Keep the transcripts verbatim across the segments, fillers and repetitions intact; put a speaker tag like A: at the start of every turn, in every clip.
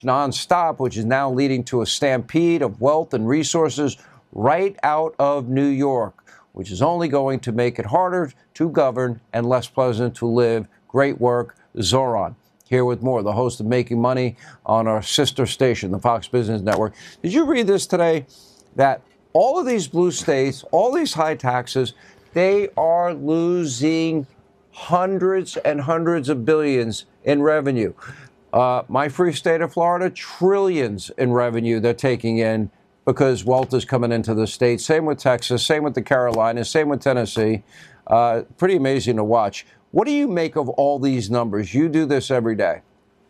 A: nonstop, which is now leading to a stampede of wealth and resources right out of New York, which is only going to make it harder to govern and less pleasant to live. Great work, Zoran. Here with more, the host of Making Money on our sister station, the Fox Business Network. Did you read this today? That all of these blue states, all these high taxes, they are losing hundreds and hundreds of billions in revenue. Uh, my free state of Florida, trillions in revenue they're taking in because wealth is coming into the state. Same with Texas, same with the Carolinas, same with Tennessee. Uh, pretty amazing to watch. What do you make of all these numbers? You do this every day.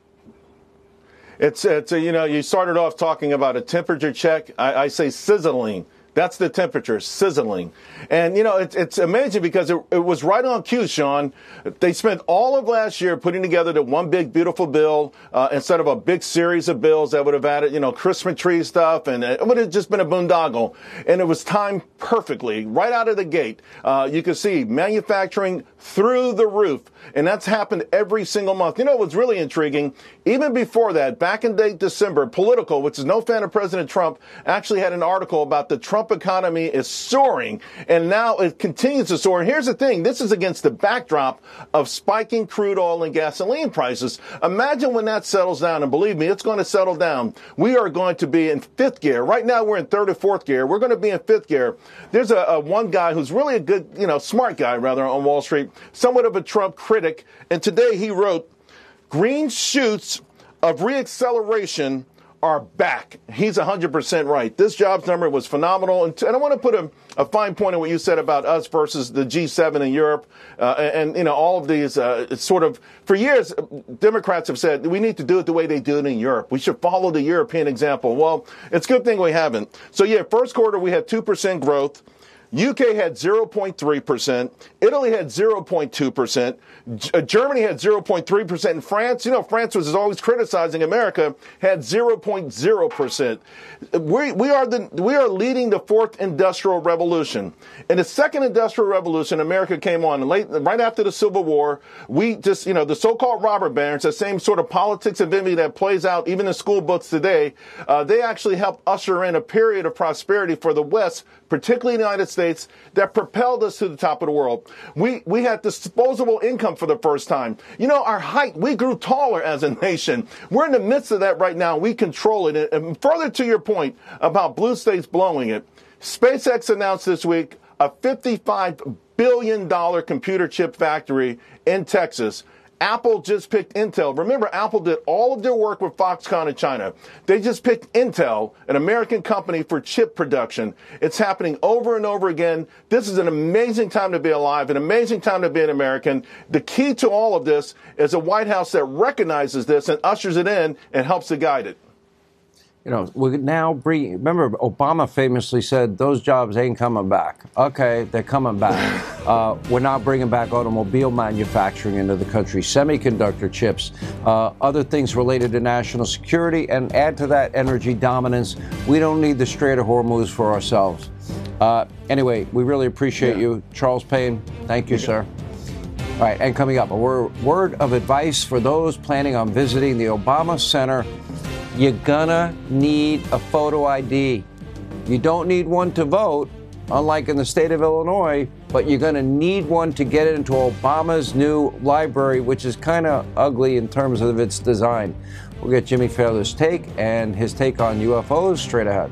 B: It's, it's a, you know, you started off talking about a temperature check. I, I say sizzling. That's the temperature, sizzling. And, you know, it, it's amazing because it, it was right on cue, Sean. They spent all of last year putting together the one big, beautiful bill uh, instead of a big series of bills that would have added, you know, Christmas tree stuff. And it would have just been a boondoggle. And it was timed perfectly right out of the gate. Uh, you could see manufacturing through the roof. And that's happened every single month. You know what's really intriguing? Even before that, back in late December, Politico, which is no fan of President Trump, actually had an article about the Trump economy is soaring, and now it continues to soar. And here's the thing. This is against the backdrop of spiking crude oil and gasoline prices. Imagine when that settles down, and believe me, it's going to settle down. We are going to be in fifth gear. Right now, we're in third or fourth gear. We're going to be in fifth gear. There's a, a one guy who's really a good, you know, smart guy, rather, on Wall Street, somewhat of a Trump critic, and today he wrote, "Green shoots of reacceleration are back." He's one hundred percent right. This jobs number was phenomenal. And, and I want to put a, a fine point on what you said about us versus the G seven in Europe. Uh, and, and, you know, all of these uh, sort of, for years, Democrats have said we need to do it the way they do it in Europe. We should follow the European example. Well, it's a good thing we haven't. So, yeah, first quarter we had two percent growth. U K had zero point three percent. Italy had zero point two percent. G- Germany had zero point three percent. And France, you know, France was always criticizing America, had zero point zero percent. We, we are the, we are leading the fourth industrial revolution. In the second industrial revolution, America came on late, right after the Civil War. We just, you know, the so-called robber barons, the same sort of politics of envy that plays out even in school books today, uh, they actually helped usher in a period of prosperity for the West, particularly the United States, that propelled us to the top of the world. We we had disposable income for the first time. You know, our height, we grew taller as a nation. We're in the midst of that right now. We control it. And further to your point about blue states blowing it, SpaceX announced this week a fifty-five billion dollars computer chip factory in Texas. Apple just picked Intel. Remember, Apple did all of their work with Foxconn in China. They just picked Intel, an American company, for chip production. It's happening over and over again. This is an amazing time to be alive, an amazing time to be an American. The key to all of this is a White House that recognizes this and ushers it in and helps to guide it.
A: You know, we now bring, remember, Obama famously said, those jobs ain't coming back. Okay, they're coming back. Uh, we're not bringing back automobile manufacturing into the country, semiconductor chips, uh, other things related to national security, and add to that energy dominance. We don't need the Strait of Hormuz for ourselves. Uh, anyway, we really appreciate yeah. you. Charles Payne, thank you, sir. All right, and coming up, a word, word of advice for those planning on visiting the Obama Center. You're gonna need a photo I D. You don't need one to vote, unlike in the state of Illinois, but you're gonna need one to get into Obama's new library, which is kind of ugly in terms of its design. We'll get Jimmy Fairless' take and his take on U F Os straight ahead.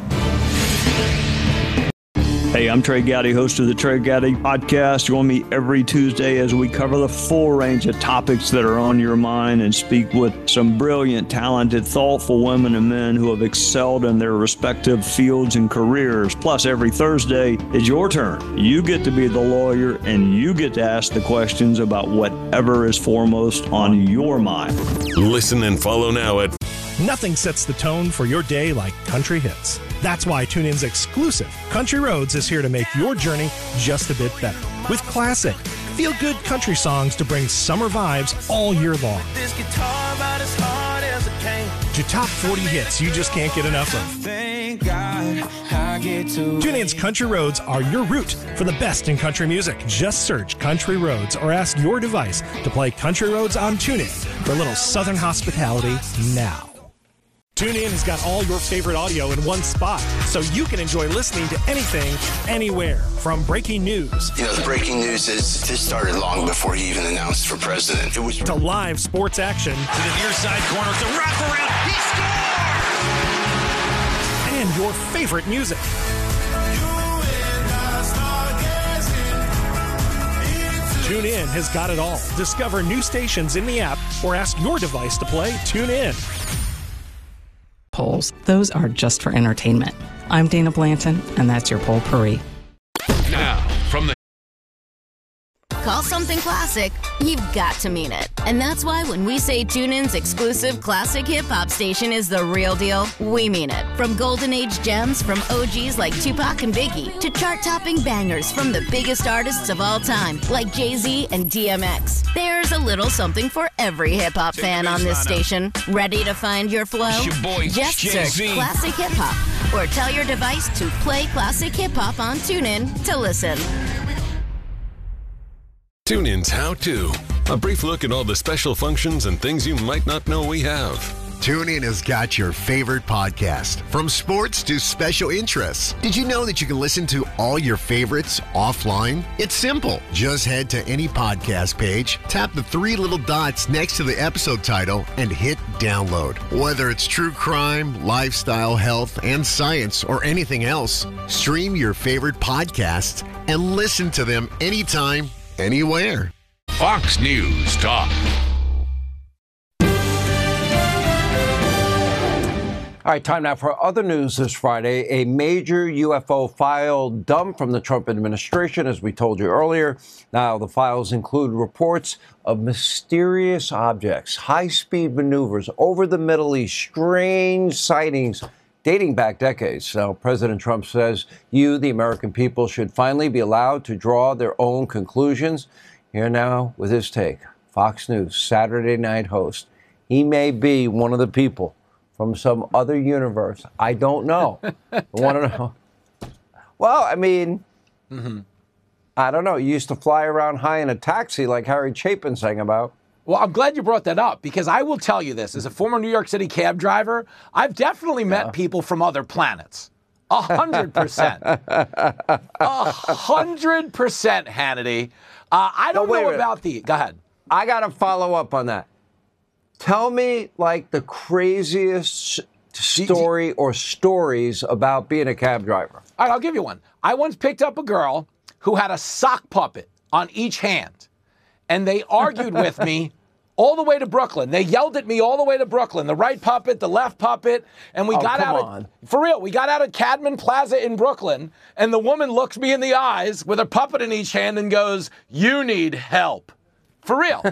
C: Hey, I'm Trey Gowdy, host of the Trey Gowdy Podcast. Join me every Tuesday as we cover the full range of topics that are on your mind and speak with some brilliant, talented, thoughtful women and men who have excelled in their respective fields and careers. Plus, every Thursday is your turn. You get to be the lawyer and you get to ask the questions about whatever is foremost on your mind.
D: Listen and follow now at
E: Nothing sets the tone for your day like country hits. That's why TuneIn's exclusive Country Roads is here to make your journey just a bit better. With classic, feel-good country songs to bring summer vibes all year long. This guitar about as hard as it can. To top forty hits you just can't get enough of. Thank God I get to TuneIn's Country Roads are your route for the best in country music. Just search Country Roads or ask your device to play Country Roads on TuneIn for a little southern hospitality now. TuneIn has got all your favorite audio in one spot, so you can enjoy listening to anything, anywhere. From breaking news.
F: You know, the breaking news is this started long before he even announced for president. It was
E: to live sports action.
G: To the near side corner, it's a wraparound. He scores!
E: And your favorite music. TuneIn has got it all. Discover new stations in the app or ask your device to play TuneIn.
H: Polls, those are just for entertainment. I'm Dana Blanton, and that's your Poll Pourri.
D: Now, from the
I: Call something classic, you've got to mean it. And that's why when we say TuneIn's exclusive classic hip-hop station is the real deal, we mean it. From golden age gems from O Gs like Tupac and Biggie to chart-topping bangers from the biggest artists of all time like Jay-Z and D M X. There's a little something for every hip-hop fan on this station. Ready to find your flow?
G: It's your boy,
I: Just
G: Jay-Z.
I: search Classic Hip-Hop or tell your device to play Classic Hip-Hop on TuneIn to listen.
D: TuneIn's How To. A brief look at all the special functions and things you might not know we have.
J: TuneIn has got your favorite podcast, from sports to special interests. Did you know that you can listen to all your favorites offline? It's simple. Just head to any podcast page, tap the three little dots next to the episode title, and hit download. Whether it's true crime, lifestyle, health, and science, or anything else, stream your favorite podcasts and listen to them anytime, anywhere.
D: Fox News Talk.
A: All right, time now for other news this Friday. A major U F O file dumped from the Trump administration, as we told you earlier. Now, the files include reports of mysterious objects, high-speed maneuvers over the Middle East, strange sightings dating back decades. Now, President Trump says you, the American people, should finally be allowed to draw their own conclusions. Here now with his take. Fox News Saturday night host. He may be one of the people from some other universe. I don't know. I want to know. Well, I mean, mm-hmm. I don't know. You used to fly around high in a taxi like Harry Chapin sang about.
K: Well, I'm glad you brought that up, because I will tell you this. As a former New York City cab driver, I've definitely met yeah. people from other planets. A hundred percent. A hundred percent, Hannity. Uh, I don't
A: no,
K: know about the... Go ahead.
A: I got to follow up on that. Tell me, like, the craziest story or stories about being a cab driver.
K: All right, I'll give you one. I once picked up a girl who had a sock puppet on each hand, and they argued with me all the way to Brooklyn. They yelled at me all the way to Brooklyn. The right puppet, the left puppet, and we
A: oh,
K: got out
A: on.
K: of... For real, we got out of Cadman Plaza in Brooklyn, and the woman looks me in the eyes with a puppet in each hand and goes, "You need help." For real.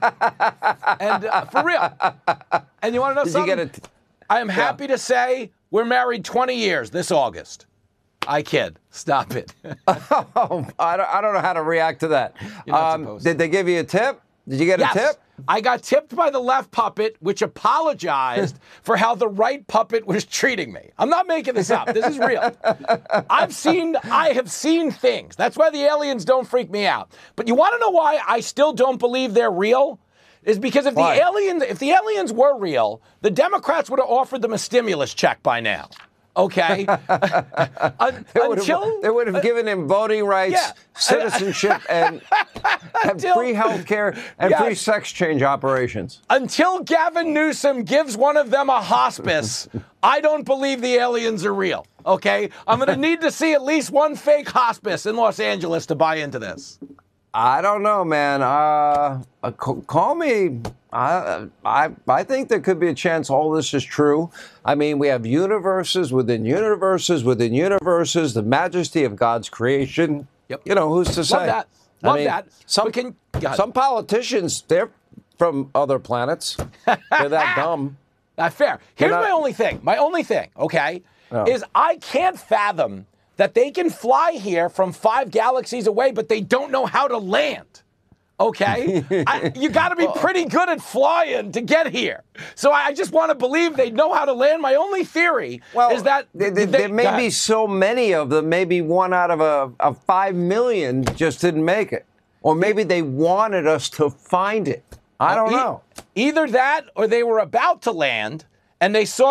K: and uh, for real. And you want to know
A: Did
K: something?
A: You get it?
K: I am happy yeah. to say we're married twenty years this August. I kid. Stop it.
A: oh, I, don't, I don't know how to react to that.
K: You're not
A: um,
K: supposed
A: did
K: to.
A: they give you a tip? Did you get
K: yes.
A: a tip?
K: I got tipped by the left puppet, which apologized for how the right puppet was treating me. I'm not making this up. This is real. I've seen, I have seen things. That's why the aliens don't freak me out. But you want to know why I still don't believe they're real? Is because if
A: why?
K: the aliens, if the aliens were real, the Democrats would have offered them a stimulus check by now. Okay. Un-
A: they, would
K: until,
A: have, they would have given him voting rights,
K: yeah.
A: citizenship, and, and
K: until,
A: free health care and
K: yes.
A: free sex change operations.
K: Until Gavin Newsom gives one of them a hospice, I don't believe the aliens are real. Okay? I'm going to need to see at least one fake hospice in Los Angeles to buy into this.
A: I don't know, man. Uh, uh, call me. I, I I think there could be a chance all this is true. I mean, we have universes within universes within universes, the majesty of God's creation.
K: Yep.
A: You know, who's to say?
K: Love that. Love
A: I mean,
K: that.
A: Some,
K: can,
A: some politicians, they're from other planets. They're that dumb.
K: Not fair. Here's
A: not,
K: my only thing. My only thing, okay,
A: oh.
K: is I can't fathom that they can fly here from five galaxies away, but they don't know how to land. Okay? I, you got to be pretty good at flying to get here. So I just want to believe they know how to land. My only theory
A: well,
K: is that...
A: They, they,
K: they,
A: there may be so many of them, maybe one out of a, a five million just didn't make it. Or maybe they wanted us to find it. I don't
K: e-
A: know.
K: Either that or they were about to land and they saw